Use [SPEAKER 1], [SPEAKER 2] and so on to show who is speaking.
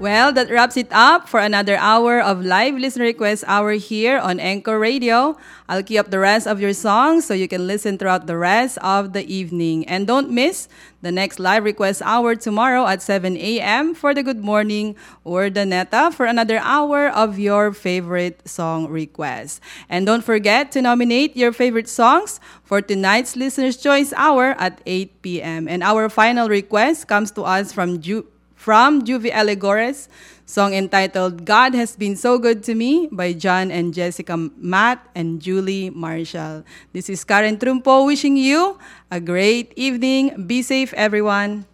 [SPEAKER 1] Well, that wraps it up for another hour of live listener request hour here on Anchor Radio. I'll key up the rest of your songs so you can listen throughout the rest of the evening. And don't miss the next live request hour tomorrow at 7 a.m. for the Good Morning or the Neta for another hour of your favorite song requests. And don't forget to nominate your favorite songs for tonight's Listener's Choice Hour at 8 p.m. And our final request comes to us from Juvie Alegores, song entitled God Has Been So Good to Me by John and Jessica Matt and Julie Marshall. This is Karen Trumpo wishing you a great evening. Be safe, everyone.